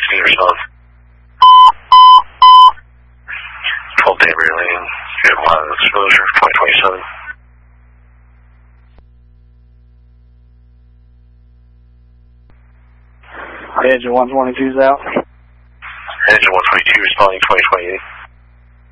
Can you respond? 12 Danbury Lane. You have a lot of exposure, 2027. Engine 122's out. Engine 122 responding 2028.